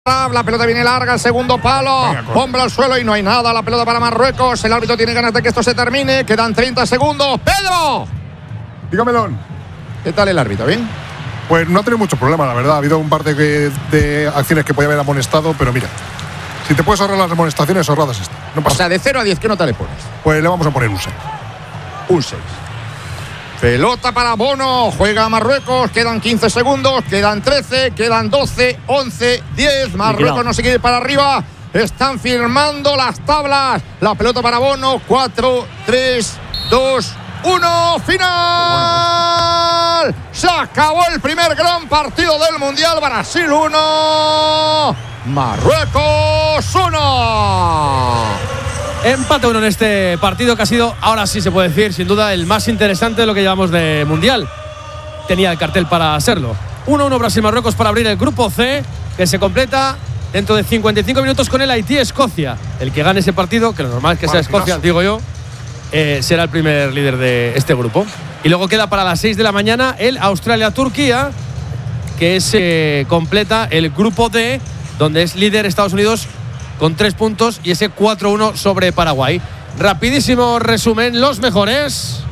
La pelota viene larga, el segundo palo, hombre al suelo y no hay nada. La pelota para Marruecos. El árbitro tiene ganas de que esto se termine. Quedan 30 segundos. ¡Pedro! Dígamelo. ¿Qué tal el árbitro? ¿Bien? Pues no ha tenido mucho problema, la verdad. Ha habido un par de acciones que podía haber amonestado, pero mira, si te puedes ahorrar las amonestaciones, ahorradas esta. No pasa. O sea, de 0 a 10, ¿qué nota le pones? Pues le vamos a poner un 6. Un 6. Pelota para Bono, juega Marruecos, quedan 15 segundos, quedan 13, quedan 12, 11, 10, Marruecos no se quiere ir para arriba, están firmando las tablas, la pelota para Bono, 4, 3, 2, 1, final. Se acabó el primer gran partido del Mundial, Brasil 1, Marruecos 1. Empate 1 en este partido que ha sido, ahora sí se puede decir, sin duda, el más interesante de lo que llevamos de Mundial. Tenía el cartel para serlo. 1-1 Brasil-Marruecos para abrir el grupo C, que se completa dentro de 55 minutos con el Haití-Escocia. El que gane ese partido, que lo normal es que sea Escocia, digo yo, será el primer líder de este grupo. Y luego queda para las 6 de la mañana el Australia-Turquía, que se completa el grupo D, donde es líder Estados Unidos con 3 puntos y ese 4-1 sobre Paraguay. Rapidísimo resumen, los mejores.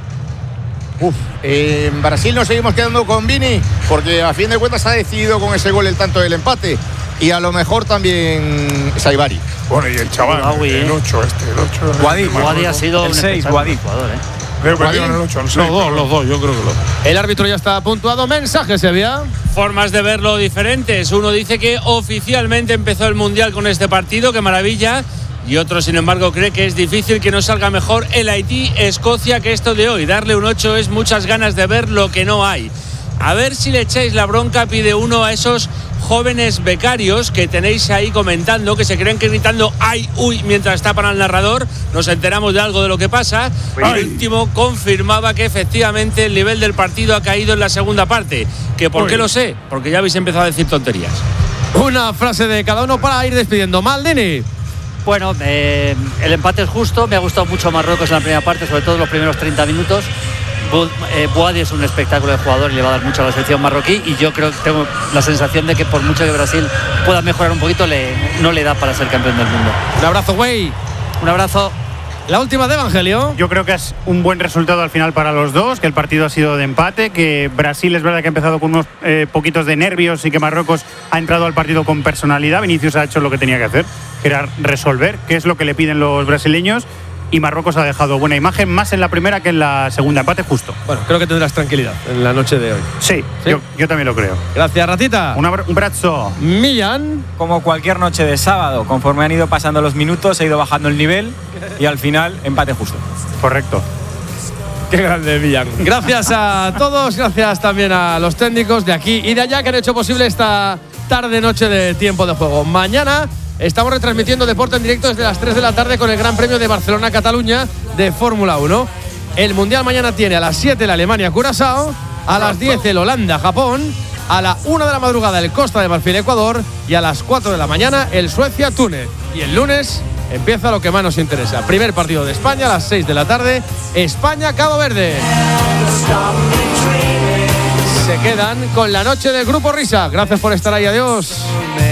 En Brasil nos seguimos quedando con Vini, porque a fin de cuentas ha decidido con ese gol el tanto del empate. Y a lo mejor también Saibari. Bueno, y el chaval, el 8 Guadi ha sido el 6, Guadi. Creo que el 8, el 6. Los dos, yo creo que los dos. El árbitro ya está puntuado. Mensajes, Sevilla. Formas de verlo diferentes. Uno dice que oficialmente empezó el Mundial con este partido, qué maravilla. Y otro, sin embargo, cree que es difícil que no salga mejor el Haití-Escocia que esto de hoy. Darle un 8 es muchas ganas de ver lo que no hay. A ver si le echáis la bronca, pide uno, a esos jóvenes becarios que tenéis ahí comentando, que se creen que gritando ¡ay, uy! Mientras tapan al narrador. Nos enteramos de algo de lo que pasa. El último confirmaba que efectivamente el nivel del partido ha caído en la segunda parte. ¿Que por qué lo sé? Porque ya habéis empezado a decir tonterías. Una frase de cada uno para ir despidiendo. Maldini. Bueno, el empate es justo. Me ha gustado mucho Marruecos en la primera parte, sobre todo los primeros 30 minutos. Boadi es un espectáculo de jugador y le va a dar mucho a la selección marroquí, y yo creo que tengo la sensación de que por mucho que Brasil pueda mejorar un poquito, no le da para ser campeón del mundo. Un abrazo, güey. Un abrazo. La última de Evangelio. Yo creo que es un buen resultado al final para los dos, que el partido ha sido de empate, que Brasil es verdad que ha empezado con unos poquitos de nervios y que Marruecos ha entrado al partido con personalidad. Vinicius ha hecho lo que tenía que hacer, que era resolver, que es lo que le piden los brasileños. Y Marruecos ha dejado buena imagen, más en la primera que en la segunda. Empate justo. Bueno, creo que tendrás tranquilidad en la noche de hoy. Sí. Yo también lo creo. Gracias, Ratita. Un abrazo. Millán. Como cualquier noche de sábado, conforme han ido pasando los minutos, ha ido bajando el nivel y al final empate justo. Correcto. Qué grande, Millán. Gracias a todos, gracias también a los técnicos de aquí y de allá que han hecho posible esta tarde-noche de tiempo de juego. Mañana estamos retransmitiendo deporte en directo desde las 3 de la tarde con el Gran Premio de Barcelona-Cataluña de Fórmula 1. El Mundial mañana tiene a las 7 el Alemania-Curazao, a las 10 el Holanda-Japón, a la 1 de la madrugada el Costa de Marfil-Ecuador y a las 4 de la mañana el Suecia-Túnez. Y el lunes empieza lo que más nos interesa. Primer partido de España a las 6 de la tarde, España-Cabo Verde. Se quedan con la noche del Grupo Risa. Gracias por estar ahí, adiós.